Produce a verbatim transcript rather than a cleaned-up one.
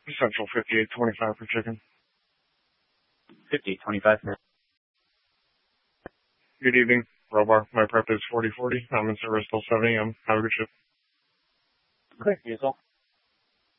Central fifty-eight twenty-five for chicken. fifty-eight twenty-five. Good evening. Robar, my prep is forty forty. I'm in service till seven a.m. Have a good shift. Okay, yes, all.